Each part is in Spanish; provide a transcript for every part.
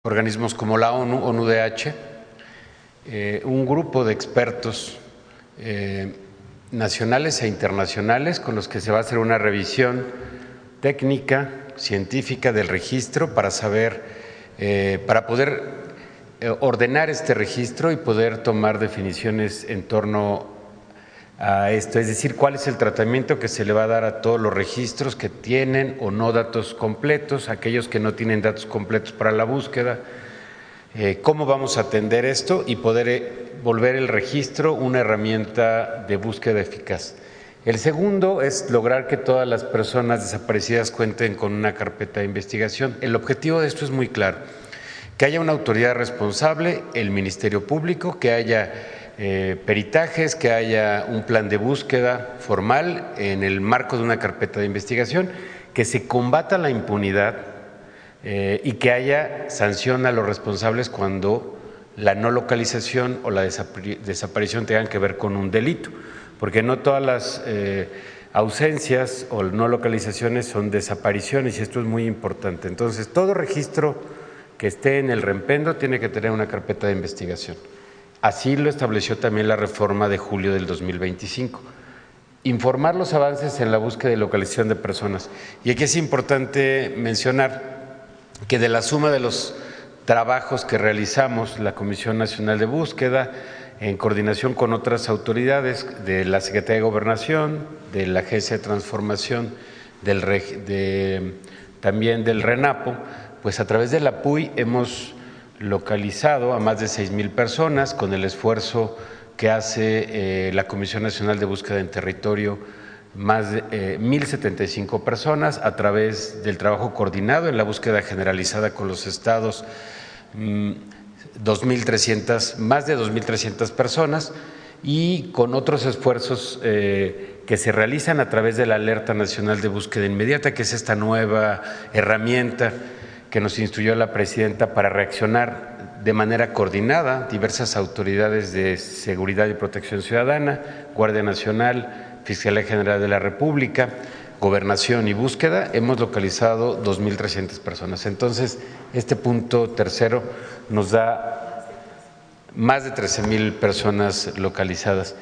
organismos como la ONU, ONUDH, un grupo de expertos nacionales e internacionales con los que se va a hacer una revisión técnica, científica del registro para saber, para poder ordenar este registro y poder tomar definiciones en torno a esto, es decir, cuál es el tratamiento que se le va a dar a todos los registros que tienen o no datos completos, aquellos que no tienen datos completos para la búsqueda, cómo vamos a atender esto y poder volver el registro una herramienta de búsqueda eficaz. El segundo es lograr que todas las personas desaparecidas cuenten con una carpeta de investigación. El objetivo de esto es muy claro, que haya una autoridad responsable, el Ministerio Público, que haya peritajes, que haya un plan de búsqueda formal en el marco de una carpeta de investigación, que se combata la impunidad y que haya sanción a los responsables cuando la no localización o la desaparición tengan que ver con un delito, porque no todas las ausencias o no localizaciones son desapariciones y esto es muy importante. Entonces, todo registro que esté en el Rempendo tiene que tener una carpeta de investigación. Así lo estableció también la reforma de julio del 2025. Informar los avances en la búsqueda y localización de personas. Y aquí es importante mencionar que de la suma de los trabajos que realizamos, la Comisión Nacional de Búsqueda, en coordinación con otras autoridades de la Secretaría de Gobernación, de la Agencia de Transformación, también del RENAPO, pues a través del APUI hemos localizado a más de 6,000 personas con el esfuerzo que hace la Comisión Nacional de Búsqueda en Territorio, más de 1,075 personas a través del trabajo coordinado en la búsqueda generalizada con los estados, 2,300, más de 2,300 personas y con otros esfuerzos que se realizan a través de la Alerta Nacional de Búsqueda Inmediata, que es esta nueva herramienta que nos instruyó la presidenta para reaccionar de manera coordinada diversas autoridades de seguridad y protección ciudadana, Guardia Nacional, Fiscalía General de la República, Gobernación y Búsqueda. Hemos localizado 2,300 personas. Entonces, este punto tercero nos da más de 13,000 personas localizadas.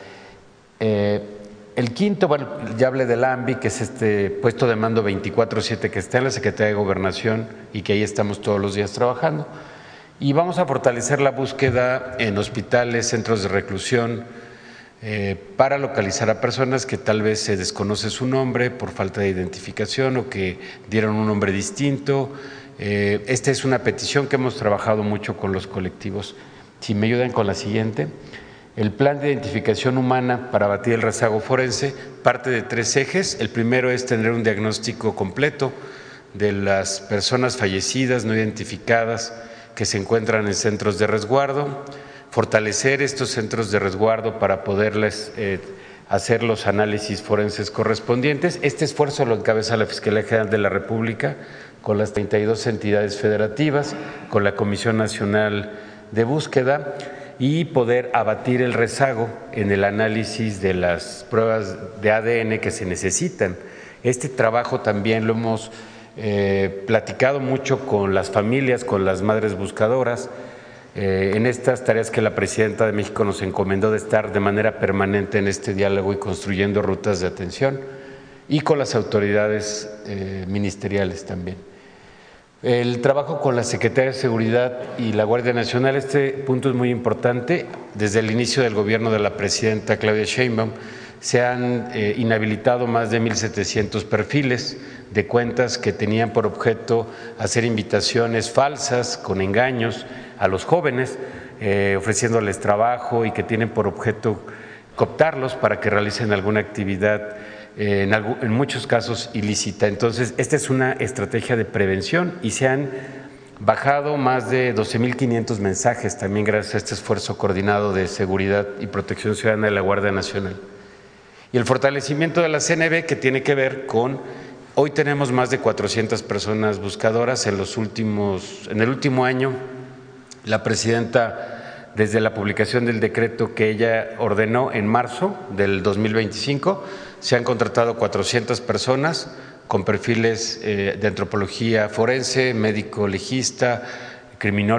El quinto, bueno, ya hablé del AMBI, que es este puesto de mando 24/7 que está en la Secretaría de Gobernación y que ahí estamos todos los días trabajando. Y vamos a fortalecer la búsqueda en hospitales, centros de reclusión, para localizar a personas que tal vez se desconoce su nombre por falta de identificación o que dieron un nombre distinto. Esta es una petición que hemos trabajado mucho con los colectivos. Si me ayudan con la siguiente. El plan de identificación humana para abatir el rezago forense parte de 3 ejes. El primero es tener un diagnóstico completo de las personas fallecidas no identificadas que se encuentran en centros de resguardo, fortalecer estos centros de resguardo para poderles hacer los análisis forenses correspondientes. Este esfuerzo lo encabeza la Fiscalía General de la República con las 32 entidades federativas, con la Comisión Nacional de Búsqueda y poder abatir el rezago en el análisis de las pruebas de ADN que se necesitan. Este trabajo también lo hemos platicado mucho con las familias, con las madres buscadoras, en estas tareas que la Presidenta de México nos encomendó de estar de manera permanente en este diálogo y construyendo rutas de atención y con las autoridades ministeriales también. El trabajo con la Secretaría de Seguridad y la Guardia Nacional, este punto es muy importante. Desde el inicio del gobierno de la Presidenta Claudia Sheinbaum se han inhabilitado más de 1,700 perfiles de cuentas que tenían por objeto hacer invitaciones falsas con engaños a los jóvenes, ofreciéndoles trabajo y que tienen por objeto cooptarlos para que realicen alguna actividad en muchos casos ilícita. Entonces, esta es una estrategia de prevención y se han bajado más de 12,500 mensajes también gracias a este esfuerzo coordinado de seguridad y protección ciudadana de la Guardia Nacional. Y el fortalecimiento de la CNB, que tiene que ver con, hoy tenemos más de 400 personas buscadoras. En el último año, la Presidenta, desde la publicación del decreto que ella ordenó en marzo del 2025, se han contratado 400 personas con perfiles de antropología forense, médico legista, criminólogos